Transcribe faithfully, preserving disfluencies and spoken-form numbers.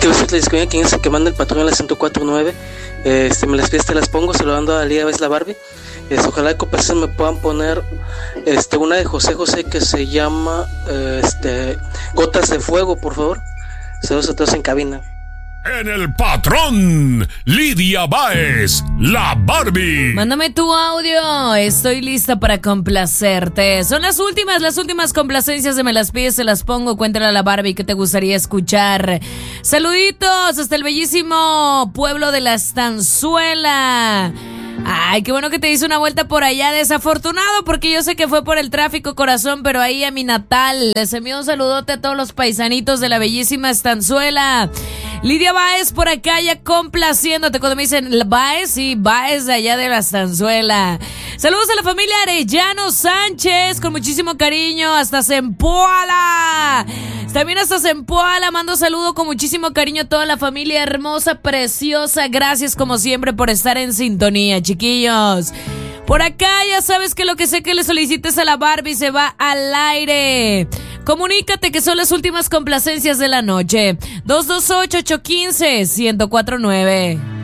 Este beso te discoña, quien es el que manda el patrón a la ciento cuatro nueve. Este, me las pides, te las pongo, saludando a Lía, ves la Barbie. Este, ojalá de cooperación me puedan poner este, una de José José que se llama este, Gotas de Fuego, por favor. Saludos a todos en cabina. En el patrón, Lidia Báez, la Barbie. Mándame tu audio, estoy lista para complacerte. Son las últimas, las últimas complacencias de Me las pides, se las pongo. Cuéntale a la Barbie que te gustaría escuchar. Saluditos hasta el bellísimo pueblo de La Estanzuela. Ay, qué bueno que te hice una vuelta por allá. Desafortunado porque yo sé que fue por el tráfico, corazón, pero ahí a mi natal. Les envío un saludote a todos los paisanitos de la bellísima Estanzuela. Lidia Báez por acá ya complaciéndote. Cuando me dicen Báez, sí, Báez de allá de la Estanzuela. Saludos a la familia Arellano Sánchez, con muchísimo cariño, hasta Zempoala. También hasta Zempoala, mando saludo con muchísimo cariño a toda la familia hermosa, preciosa. Gracias como siempre por estar en sintonía, chiquillos. Por acá ya sabes que lo que sé que le solicites a la Barbie se va al aire. Comunícate que son las últimas complacencias de la noche. dos dos ocho, ocho uno cinco, uno cero cuatro nueve.